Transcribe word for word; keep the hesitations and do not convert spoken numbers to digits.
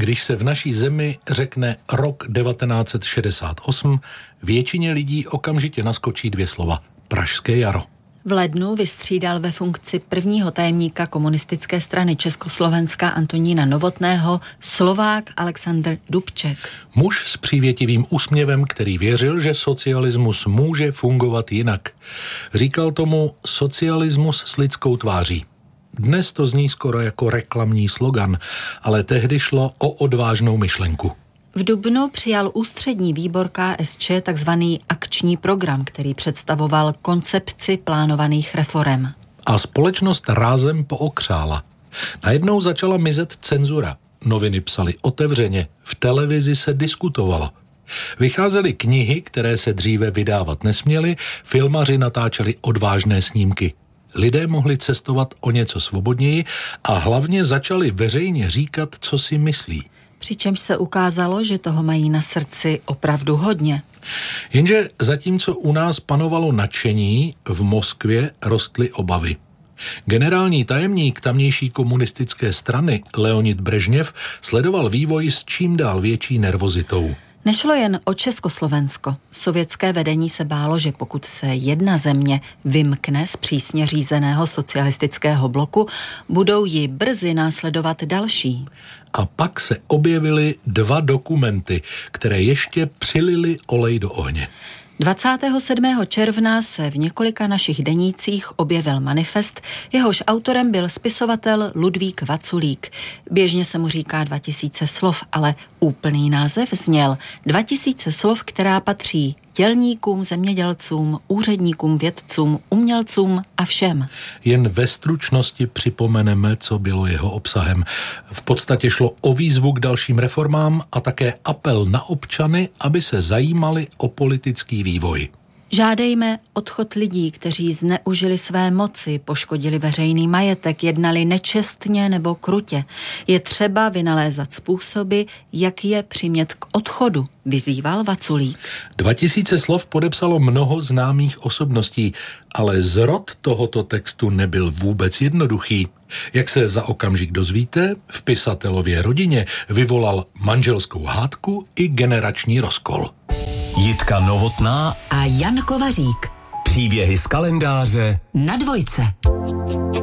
Když se v naší zemi řekne rok devatenáct set šedesát osm, většině lidí okamžitě naskočí dvě slova. Pražské jaro. V lednu vystřídal ve funkci prvního tajemníka komunistické strany Československa Antonína Novotného Slovák Alexandr Dubček. Muž s přívětivým úsměvem, který věřil, že socialismus může fungovat jinak. Říkal tomu socialismus s lidskou tváří. Dnes to zní skoro jako reklamní slogan, ale tehdy šlo o odvážnou myšlenku. V dubnu přijal ústřední výbor K S Č takzvaný akční program, který představoval koncepci plánovaných reforem. A společnost rázem pookřála. Najednou začala mizet cenzura. Noviny psaly otevřeně, v televizi se diskutovalo. Vycházely knihy, které se dříve vydávat nesměly, filmaři natáčeli odvážné snímky. Lidé mohli cestovat o něco svobodněji a hlavně začali veřejně říkat, co si myslí. Přičemž se ukázalo, že toho mají na srdci opravdu hodně. Jenže zatímco u nás panovalo nadšení, v Moskvě rostly obavy. Generální tajemník tamnější komunistické strany Leonid Brežněv sledoval vývoj s čím dál větší nervozitou. Nešlo jen o Československo. Sovětské vedení se bálo, že pokud se jedna země vymkne z přísně řízeného socialistického bloku, budou ji brzy následovat další. A pak se objevily dva dokumenty, které ještě přilily olej do ohně. dvacátého sedmého června se v několika našich denících objevil manifest, jehož autorem byl spisovatel Ludvík Vaculík. Běžně se mu říká dva tisíce slov, ale úplný název zněl dva tisíce slov, která patří dělníkům, zemědělcům, úředníkům, vědcům, umělcům a všem. Jen ve stručnosti připomeneme, co bylo jeho obsahem. V podstatě šlo o výzvu k dalším reformám a také apel na občany, aby se zajímali o politický vývoj. Žádejme odchod lidí, kteří zneužili své moci, poškodili veřejný majetek, jednali nečestně nebo krutě. Je třeba vynalézat způsoby, jak je přimět k odchodu, vyzýval Vaculík. Dva tisíce slov podepsalo mnoho známých osobností, ale zrod tohoto textu nebyl vůbec jednoduchý. Jak se za okamžik dozvíte, v pisatelově rodině vyvolal manželskou hádku i generační rozkol. Jitka Novotná a Jan Kovařík. Příběhy z kalendáře na Dvojce.